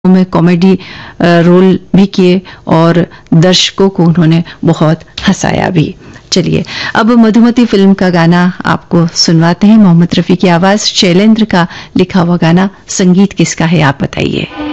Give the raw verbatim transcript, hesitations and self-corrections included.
में comedy role भी किए और दर्शकों को उन्होंने बहुत हंसाया भी। चलिए अब मधुमती फिल्म का गाना आपको सुनवाते हैं। मोहम्मद रफी की आवाज, शैलेंद्र का लिखा हुआ गाना, संगीत किसका है आप बताइए।